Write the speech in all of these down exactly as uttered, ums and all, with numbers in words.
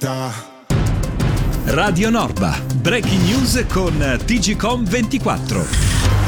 Radio Norba, breaking news con T G Com ventiquattro.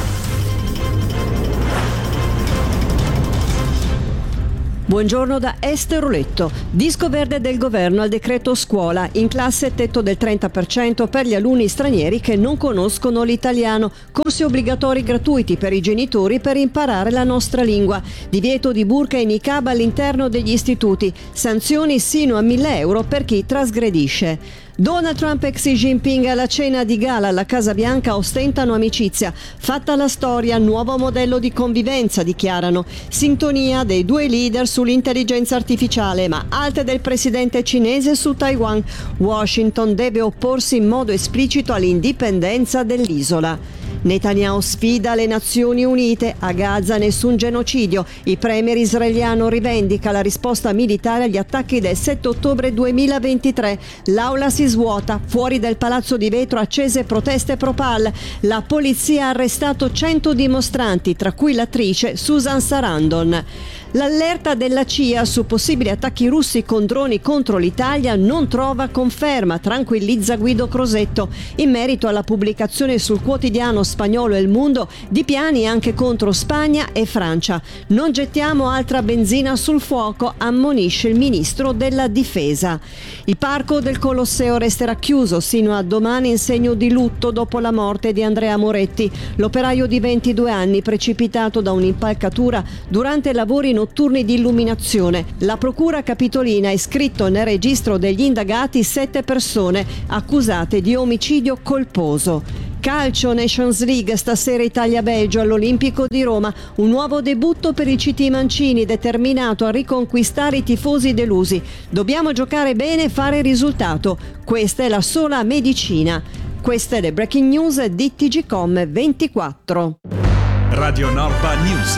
Buongiorno da Esther Oletto. Disco verde del governo al decreto scuola. In classe tetto del trenta per cento per gli alunni stranieri che non conoscono l'italiano. Corsi obbligatori gratuiti per i genitori per imparare la nostra lingua. Divieto di burqa e niqab all'interno degli istituti. Sanzioni sino a mille euro per chi trasgredisce. Donald Trump e Xi Jinping alla cena di gala alla Casa Bianca ostentano amicizia. Fatta la storia, nuovo modello di convivenza, dichiarano. Sintonia dei due leader sull'intelligenza artificiale, ma alte del presidente cinese su Taiwan. Washington deve opporsi in modo esplicito all'indipendenza dell'isola. Netanyahu sfida le Nazioni Unite, a Gaza nessun genocidio. Il premier israeliano rivendica la risposta militare agli attacchi del sette ottobre duemilaventitré. L'aula si svuota, fuori del palazzo di vetro accese proteste pro-Pal. La polizia ha arrestato cento dimostranti, tra cui l'attrice Susan Sarandon. L'allerta della C I A su possibili attacchi russi con droni contro l'Italia non trova conferma, tranquillizza Guido Crosetto, in merito alla pubblicazione sul quotidiano spagnolo El Mundo di piani anche contro Spagna e Francia. Non gettiamo altra benzina sul fuoco, ammonisce il ministro della Difesa. Il parco del Colosseo resterà chiuso sino a domani in segno di lutto dopo la morte di Andrea Moretti, l'operaio di ventidue anni precipitato da un'impalcatura durante lavori notturni di illuminazione. La procura capitolina ha iscritto nel registro degli indagati sette persone accusate di omicidio colposo. Calcio Nations League, stasera Italia-Belgio all'Olimpico di Roma, un nuovo debutto per il C T Mancini determinato a riconquistare i tifosi delusi. Dobbiamo giocare bene e fare risultato, questa è la sola medicina. Queste le breaking news di T G Com ventiquattro. Radio Norba News.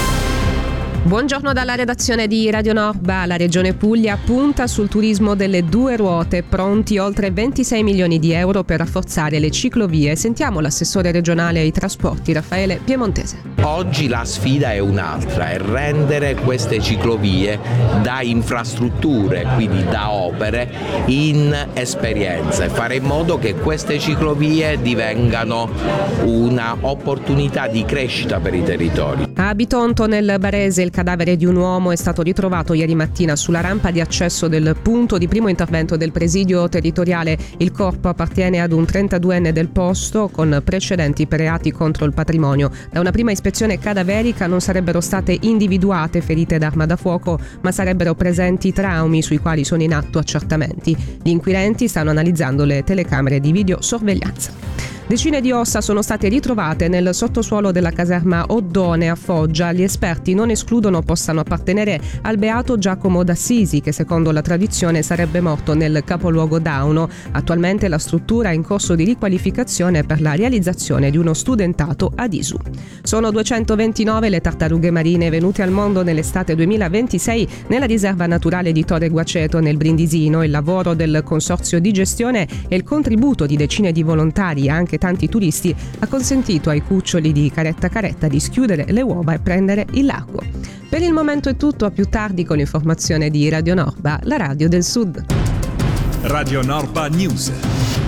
Buongiorno dalla redazione di Radio Norba. La Regione Puglia punta sul turismo delle due ruote, pronti oltre ventisei milioni di euro per rafforzare le ciclovie. Sentiamo l'assessore regionale ai trasporti Raffaele Piemontese. Oggi la sfida è un'altra, è rendere queste ciclovie da infrastrutture, quindi da opere, in esperienze, fare in modo che queste ciclovie divengano una opportunità di crescita per i territori. A Bitonto nel Barese il cadavere di un uomo è stato ritrovato ieri mattina sulla rampa di accesso del punto di primo intervento del presidio territoriale. Il corpo appartiene ad un trentaduenne del posto con precedenti per reati contro il patrimonio. Da una prima ispezione cadaverica non sarebbero state individuate ferite d'arma da fuoco, ma sarebbero presenti traumi sui quali sono in atto accertamenti. Gli inquirenti stanno analizzando le telecamere di videosorveglianza. Decine di ossa sono state ritrovate nel sottosuolo della caserma Oddone a Foggia. Gli esperti non escludono possano appartenere al beato Giacomo d'Assisi, che secondo la tradizione sarebbe morto nel capoluogo dauno. Attualmente la struttura è in corso di riqualificazione per la realizzazione di uno studentato ad Isu. Sono duecentoventinove le tartarughe marine venute al mondo nell'estate duemilaventisei nella riserva naturale di Torre Guaceto nel Brindisino. Il lavoro del consorzio di gestione e il contributo di decine di volontari, anche tanti turisti, ha consentito ai cuccioli di Caretta Caretta di schiudere le uova e prendere il largo. Per il momento è tutto, a più tardi con l'informazione di Radio Norba, la radio del Sud. Radio Norba News.